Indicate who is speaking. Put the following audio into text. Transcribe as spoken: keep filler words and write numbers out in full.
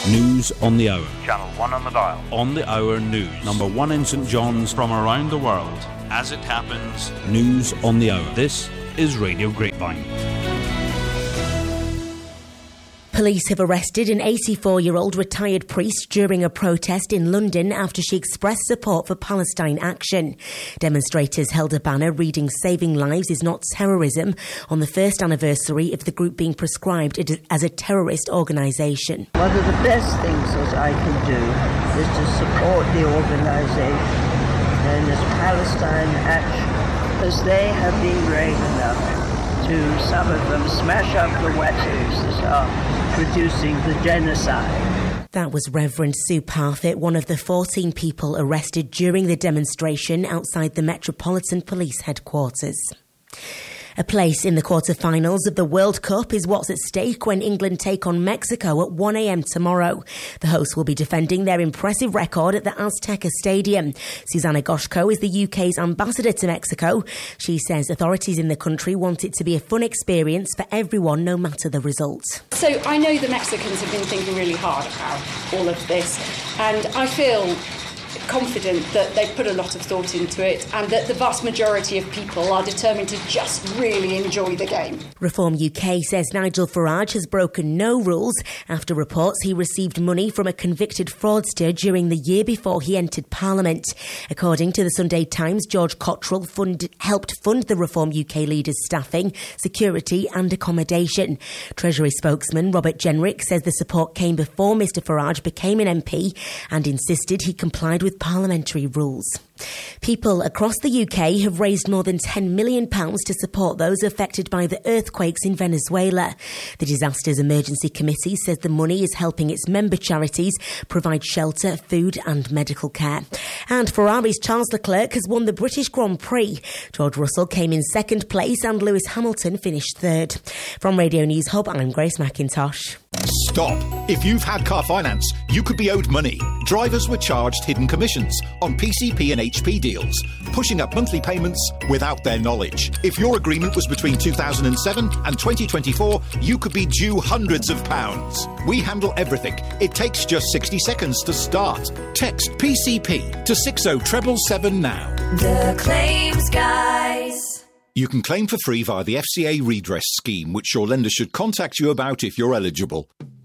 Speaker 1: News on the Hour.
Speaker 2: Channel one on the dial.
Speaker 1: On the Hour News. Number one in St John's.
Speaker 3: From around the world, as it happens.
Speaker 1: News on the Hour. This is Radio Grapevine.
Speaker 4: Police have arrested an eighty-four-year-old retired priest during a protest in London after she expressed support for Palestine action. Demonstrators held a banner reading "Saving Lives is not terrorism" on the first anniversary of the group being prescribed as a terrorist organisation.
Speaker 5: One of the best things that I can do is to support the organisation known as Palestine Action, because they have been brave enough to, some of them, smash up the waters that are producing the genocide.
Speaker 4: That was Reverend Sue Parfitt, one of the fourteen people arrested during the demonstration outside the Metropolitan Police headquarters. A place in the quarter-finals of the World Cup is what's at stake when England take on Mexico at one a.m. tomorrow. The hosts will be defending their impressive record at the Azteca Stadium. Susanna Goshko is the U K's ambassador to Mexico. She says authorities in the country want it to be a fun experience for everyone, no matter the result.
Speaker 6: So I know the Mexicans have been thinking really hard about all of this, and I feel confident that they've put a lot of thought into it and that the vast majority of people are determined to just really enjoy the game.
Speaker 4: Reform U K says Nigel Farage has broken no rules after reports he received money from a convicted fraudster during the year before he entered Parliament. According to the Sunday Times, George Cottrell fund, helped fund the Reform U K leader's staffing, security and accommodation. Treasury spokesman Robert Jenrick says the support came before Mr Farage became an M P and insisted he complied with parliamentary rules. People across the U K have raised more than ten million pounds to support those affected by the earthquakes in Venezuela. The Disasters Emergency Committee says the money is helping its member charities provide shelter, food and medical care. And Ferrari's Charles Leclerc has won the British Grand Prix. George Russell came in second place and Lewis Hamilton finished third. From Radio News Hub, I'm Grace McIntosh.
Speaker 7: Stop. If you've had car finance, you could be owed money. Drivers were charged hidden commissions on P C P and H P deals, pushing up monthly payments without their knowledge. If your agreement was between two thousand seven and twenty twenty-four, you could be due hundreds of pounds. We handle everything. It takes just sixty seconds to start. Text P C P to six oh seven seven now.
Speaker 8: The Claims Guys.
Speaker 7: You can claim for free via the F C A redress scheme, which your lender should contact you about if you're eligible.